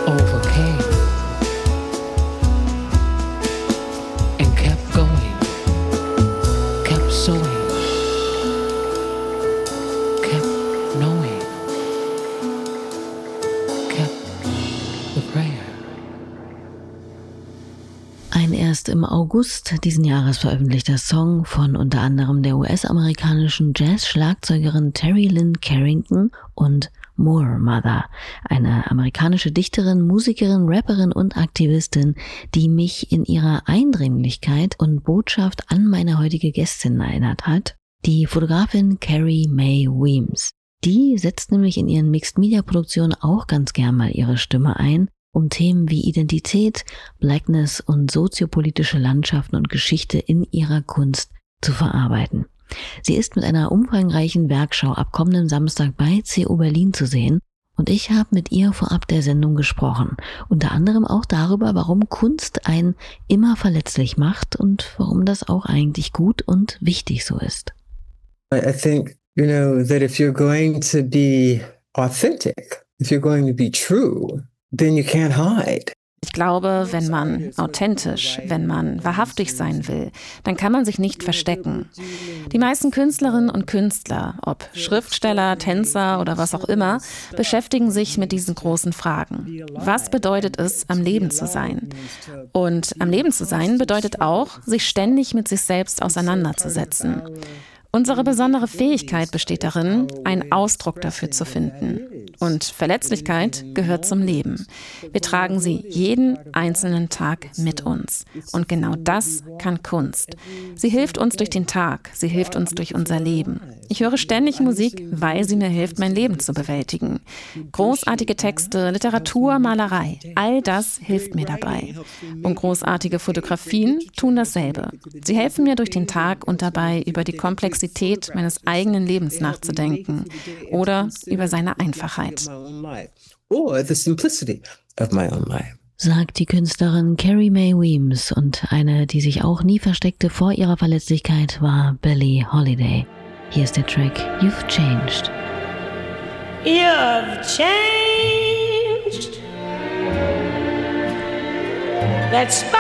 overcame and kept going, kept sowing, kept knowing, kept the prayer. Ein erst im August diesen Jahres veröffentlichter Song von unter anderem der US-amerikanischen Jazz-Schlagzeugerin Terry Lynn Carrington und Moor Mother, eine amerikanische Dichterin, Musikerin, Rapperin und Aktivistin, die mich in ihrer Eindringlichkeit und Botschaft an meine heutige Gästin erinnert hat, die Fotografin Carrie Mae Weems. Die setzt nämlich in ihren Mixed-Media-Produktionen auch ganz gern mal ihre Stimme ein, um Themen wie Identität, Blackness und soziopolitische Landschaften und Geschichte in ihrer Kunst zu verarbeiten. Sie ist mit einer umfangreichen Werkschau ab kommenden Samstag bei CO Berlin zu sehen und ich habe mit ihr vorab der Sendung gesprochen, unter anderem auch darüber, warum Kunst einen immer verletzlich macht und warum das auch eigentlich gut und wichtig so ist. I think, that if you're going to be authentic, if you're going to be true, then you can't hide. Ich glaube, wenn man authentisch, wenn man wahrhaftig sein will, dann kann man sich nicht verstecken. Die meisten Künstlerinnen und Künstler, ob Schriftsteller, Tänzer oder was auch immer, beschäftigen sich mit diesen großen Fragen. Was bedeutet es, am Leben zu sein? Und am Leben zu sein bedeutet auch, sich ständig mit sich selbst auseinanderzusetzen. Unsere besondere Fähigkeit besteht darin, einen Ausdruck dafür zu finden. Und Verletzlichkeit gehört zum Leben. Wir tragen sie jeden einzelnen Tag mit uns. Und genau das kann Kunst. Sie hilft uns durch den Tag, sie hilft uns durch unser Leben. Ich höre ständig Musik, weil sie mir hilft, mein Leben zu bewältigen. Großartige Texte, Literatur, Malerei, all das hilft mir dabei. Und großartige Fotografien tun dasselbe. Sie helfen mir durch den Tag und dabei, über die Komplexität meines eigenen Lebens nachzudenken oder über seine Einfachheit. Sagt die Künstlerin Carrie Mae Weems, und eine, die sich auch nie versteckte vor ihrer Verletzlichkeit, war Billie Holiday. Hier ist der Track You've Changed. You've changed. That's